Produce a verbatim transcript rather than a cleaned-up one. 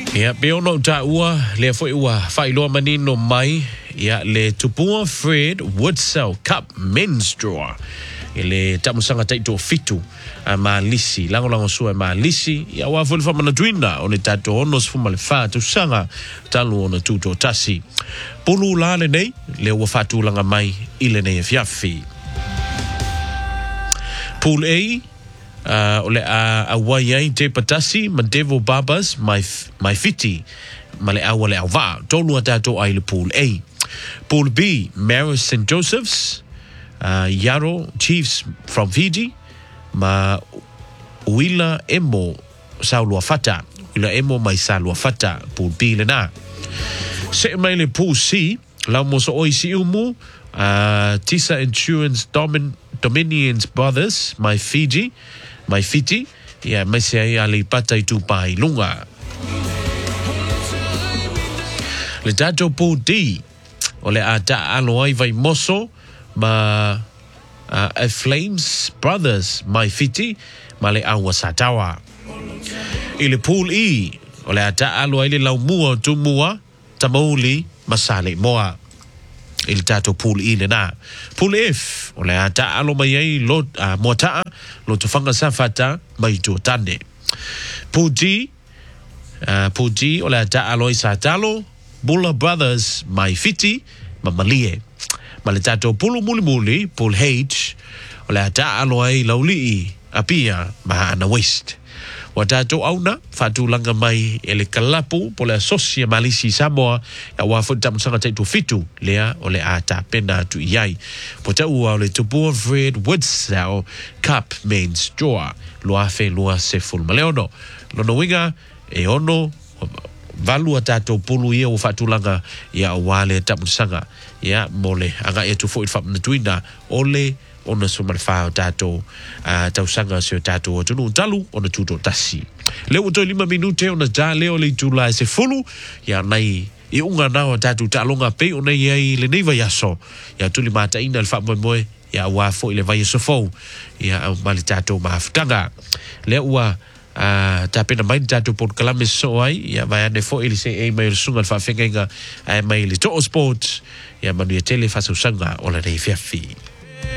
Ya peono ta ua le foi ua fai lo manino mai ya le tupua Fred Woodsell Cup Men's Draw. Ele tamusanga taito fitu a malisi lango lango sua malisi ya wa fo fa mana dwina on tato onos fu mal fa tu sanga talu ona tuto tasi. Pulu la le nei le wa fatu langa mai ile nei fiafi. Pool A Uh, ole a uh, awai te patasi ma Devo Babas my my fiti ma le awa le awa tolu atato ai le Pool A. Pool B, Maris Saint Joseph's, uh, Yarrow Chiefs from Fiji ma Wila Emo Saulua Fata Wila Emo mai Saulua Fata Pool B le na se mai le Pool C lau mo so oi si umu uh, Tisa Insurance Domin Dominions Brothers my Fiji mai fiti ya mai se ai ali pata i tu pai lunga le tato Pool D ole ata alo ai vai moso ma uh, a Flames Brothers mai fiti ma le awa satawa i le Pool E ole ata alo ai le lau mua tu mua tamauli masale moa il tato Pool E le na. Pool F ole ata alo mai ai lo uh, mota lo tufanga safata mai tu tande. Pool G uh, Pool G ole ata alo i satalo Bulla Brothers mai fiti mamalie. Male tato Pool muli muli Pool H ole ata alo ai lauli apia ma ana west. Watato auna fatu langa mai ele kalapu pole asosia malisi Samoa ya wafu tamusanga taitu fitu lea ole ata pena tu iai pota ua ole tupua Fred Woodsell Cup Men's Draw luafe lua se full maleono lono winga e ono valu atato pulu ia ufatu langa ya wale tamusanga ya mole anga etu fo itfap natuina ole ona sumal fa tato uh, tausanga se tato tunu talu ona tuto tasi leo to lima minute ona ja leo le tula se fulu ya nai e unga na tato talonga pe ona ye le neva yaso ya tuli mata ina fa moe ya wa fo ile vai so fo ya mali tato maftanga leo wa Uh, tapi na main tato pon kalamis so ai ya vai ane fo ili se e mai sunga fa fenga ai mai le to sport ya manu ya tele fa so sanga ola nei fiafi